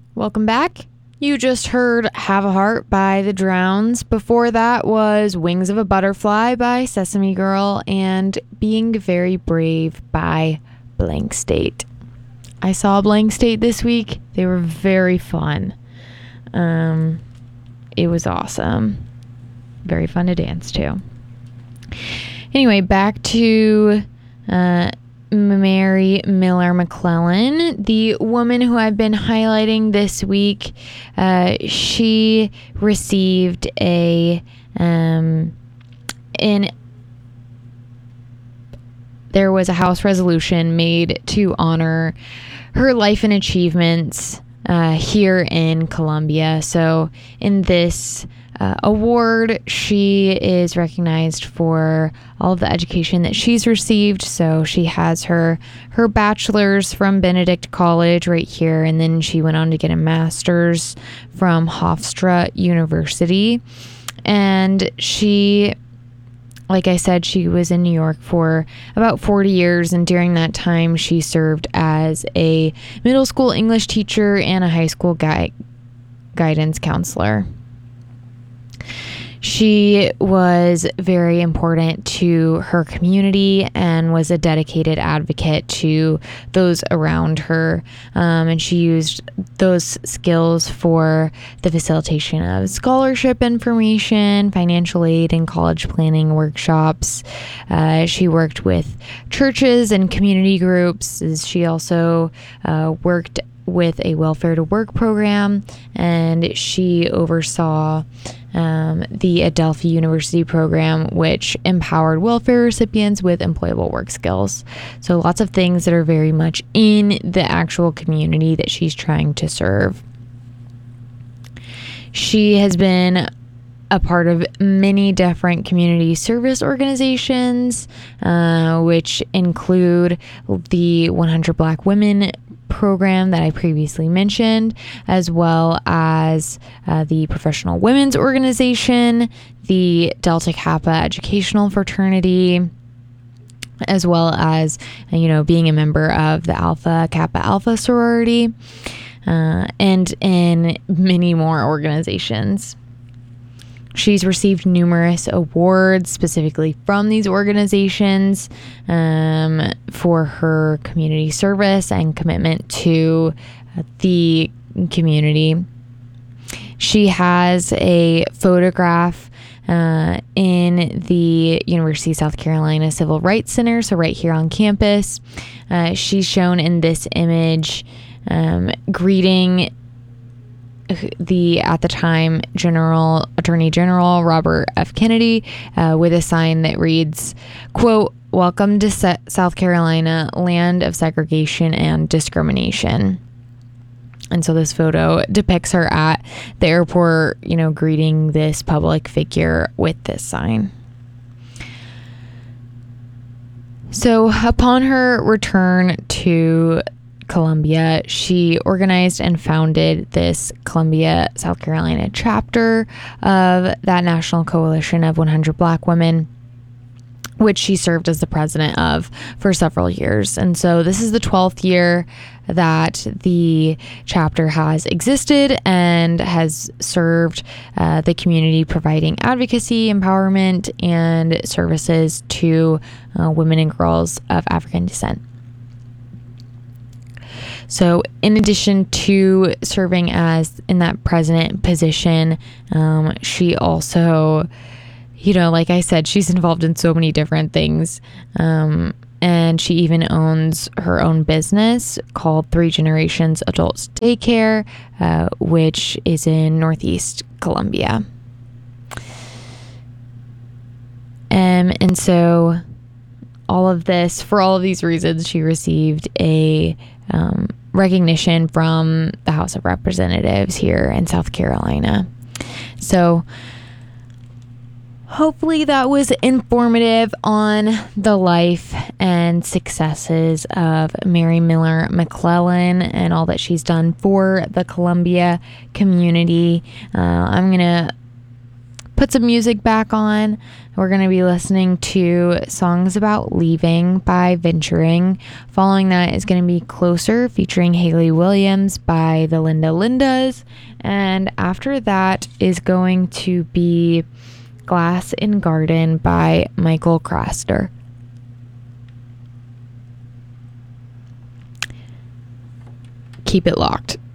Welcome back. You just heard Have a Heart by The Drowns. Before that was Wings of a Butterfly by Sesame Girl and Being Very Brave by Blank State. I saw Blank State this week. They were very fun. It was awesome. Very fun to dance to. Anyway, back to Mary Miller McClellan, the woman who I've been highlighting this week. She received there was a House resolution made to honor her life and achievements here in Columbia. So in this award, she is recognized for all of the education that she's received. So she has her bachelor's from Benedict College right here, and then she went on to get a master's from Hofstra University. And she, like I said, she was in New York for about 40 years, and during that time she served as a middle school English teacher and a high school guidance counselor. She was very important to her community and was a dedicated advocate to those around her. And she used those skills for the facilitation of scholarship information, financial aid, and college planning workshops. She worked with churches and community groups. She also worked with a welfare to work program, and she oversaw the Adelphi University program, which empowered welfare recipients with employable work skills. So lots of things that are very much in the actual community that she's trying to serve. She has been a part of many different community service organizations, which include the 100 Black Women program that I previously mentioned, as well as the Professional Women's Organization, the Delta Kappa Educational Fraternity, as well as, being a member of the Alpha Kappa Alpha sorority, and in many more organizations. She's received numerous awards specifically from these organizations for her community service and commitment to the community. She has a photograph in the University of South Carolina Civil Rights Center, so right here on campus. She's shown in this image greeting the, at the time, Attorney General Robert F. Kennedy with a sign that reads, quote, "Welcome to South Carolina, land of segregation and discrimination." And so this photo depicts her at the airport, greeting this public figure with this sign. So upon her return to Columbia, she organized and founded this Columbia, South Carolina chapter of that National Coalition of 100 Black Women, which she served as the president of for several years. And so this is the 12th year that the chapter has existed and has served the community, providing advocacy, empowerment, and services to women and girls of African descent. So in addition to serving as in that president position, she also, like I said, she's involved in so many different things. And she even owns her own business called 3 Generations Adults Daycare, which is in Northeast Columbia. And so for all of these reasons, she received a recognition from the House of Representatives here in South Carolina. So hopefully that was informative on the life and successes of Mary Miller McClellan and all that she's done for the Columbia community. I'm going to put some music back on. We're going to be listening to Songs About Leaving by Venturing. Following that is going to be Closer featuring Hayley Williams by the Linda Lindas. And after that is going to be Glass and Garden by Michael Craster. Keep it locked.